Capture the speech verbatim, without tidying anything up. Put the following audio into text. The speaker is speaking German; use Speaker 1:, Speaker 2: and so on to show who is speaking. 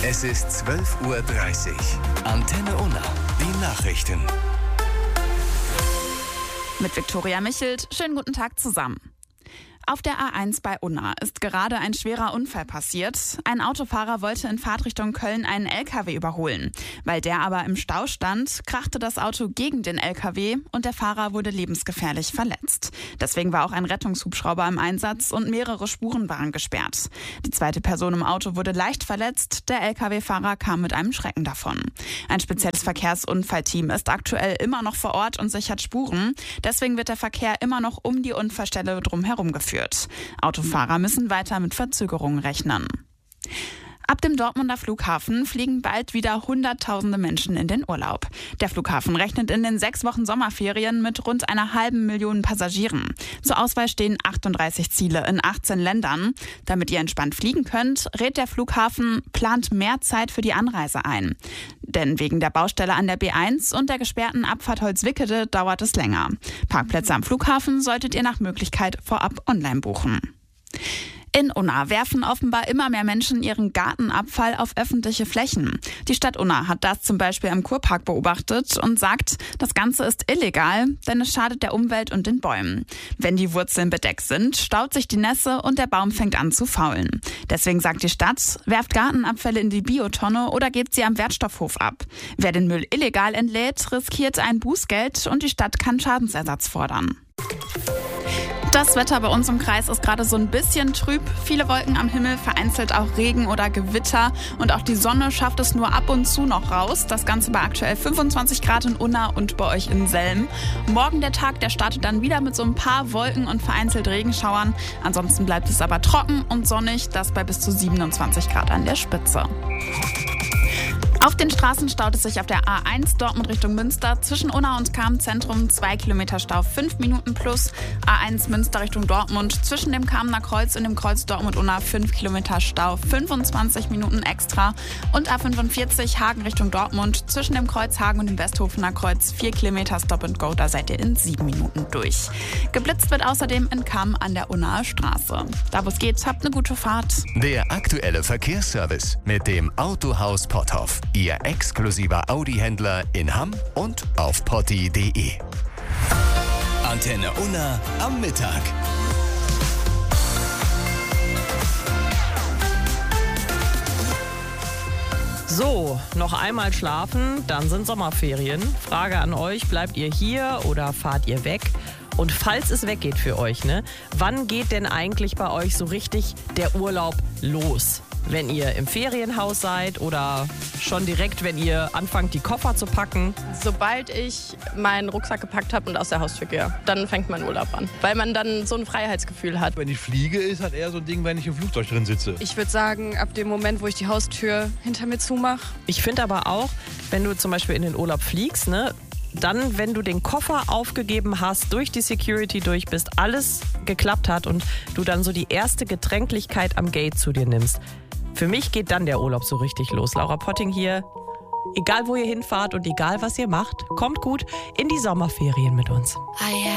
Speaker 1: Es ist zwölf Uhr dreißig. Antenne Unna, die Nachrichten.
Speaker 2: Mit Viktoria Michelt, schönen guten Tag zusammen. Auf der A eins bei Unna ist gerade ein schwerer Unfall passiert. Ein Autofahrer wollte in Fahrtrichtung Köln einen L K W überholen. Weil der aber im Stau stand, krachte das Auto gegen den L K W und der Fahrer wurde lebensgefährlich verletzt. Deswegen war auch ein Rettungshubschrauber im Einsatz und mehrere Spuren waren gesperrt. Die zweite Person im Auto wurde leicht verletzt, der L K W-Fahrer kam mit einem Schrecken davon. Ein spezielles Verkehrsunfallteam ist aktuell immer noch vor Ort und sichert Spuren. Deswegen wird der Verkehr immer noch um die Unfallstelle drumherum geführt. Autofahrer müssen weiter mit Verzögerungen rechnen. Ab dem Dortmunder Flughafen fliegen bald wieder Hunderttausende Menschen in den Urlaub. Der Flughafen rechnet in den sechs Wochen Sommerferien mit rund einer halben Million Passagieren. Zur Auswahl stehen achtunddreißig Ziele in achtzehn Ländern. Damit ihr entspannt fliegen könnt, rät der Flughafen, plant mehr Zeit für die Anreise ein. Denn wegen der Baustelle an der B eins und der gesperrten Abfahrt Holzwickede dauert es länger. Parkplätze am Flughafen solltet ihr nach Möglichkeit vorab online buchen. In Unna werfen offenbar immer mehr Menschen ihren Gartenabfall auf öffentliche Flächen. Die Stadt Unna hat das zum Beispiel im Kurpark beobachtet und sagt, das Ganze ist illegal, denn es schadet der Umwelt und den Bäumen. Wenn die Wurzeln bedeckt sind, staut sich die Nässe und der Baum fängt an zu faulen. Deswegen sagt die Stadt, werft Gartenabfälle in die Biotonne oder gebt sie am Wertstoffhof ab. Wer den Müll illegal entlädt, riskiert ein Bußgeld und die Stadt kann Schadensersatz fordern. Das Wetter bei uns im Kreis ist gerade so ein bisschen trüb. Viele Wolken am Himmel, vereinzelt auch Regen oder Gewitter. Und auch die Sonne schafft es nur ab und zu noch raus. Das Ganze bei aktuell fünfundzwanzig Grad in Unna und bei euch in Selm. Morgen der Tag, der startet dann wieder mit so ein paar Wolken und vereinzelt Regenschauern. Ansonsten bleibt es aber trocken und sonnig, das bei bis zu siebenundzwanzig Grad an der Spitze. Auf den Straßen staut es sich auf der A eins Dortmund Richtung Münster zwischen Unna und Cham-Zentrum zwei Kilometer Stau, fünf Minuten plus. A eins Münster Richtung Dortmund zwischen dem Kamener Kreuz und dem Kreuz Dortmund-Unna fünf Kilometer Stau, fünfundzwanzig Minuten extra. Und A fünfundvierzig Hagen Richtung Dortmund zwischen dem Kreuz Hagen und dem Westhofener Kreuz vier Kilometer Stop and Go, da seid ihr in sieben Minuten durch. Geblitzt wird außerdem in Cham an der Unnaer Straße. Da wo es geht, habt eine gute Fahrt.
Speaker 1: Der aktuelle Verkehrsservice mit dem Autohaus Potthoff. Ihr exklusiver Audi-Händler in Hamm und auf potti punkt de. Antenne Unna am Mittag.
Speaker 3: So, noch einmal schlafen, dann sind Sommerferien. Frage an euch, bleibt ihr hier oder fahrt ihr weg? Und falls es weggeht für euch, ne, wann geht denn eigentlich bei euch so richtig der Urlaub los? Wenn ihr im Ferienhaus seid oder schon direkt, wenn ihr anfangt, die Koffer zu packen?
Speaker 4: Sobald ich meinen Rucksack gepackt habe und aus der Haustür gehe, dann fängt mein Urlaub an. Weil man dann so ein Freiheitsgefühl hat.
Speaker 5: Wenn ich fliege, ist halt eher so ein Ding, wenn ich im Flugzeug drin sitze.
Speaker 6: Ich würde sagen, ab dem Moment, wo ich die Haustür hinter mir zumache.
Speaker 3: Ich finde aber auch, wenn du zum Beispiel in den Urlaub fliegst, ne, dann, wenn du den Koffer aufgegeben hast, durch die Security durch bist, alles geklappt hat und du dann so die erste Getränklichkeit am Gate zu dir nimmst. Für mich geht dann der Urlaub so richtig los. Laura Potting hier. Egal, wo ihr hinfahrt und egal, was ihr macht, kommt gut in die Sommerferien mit uns.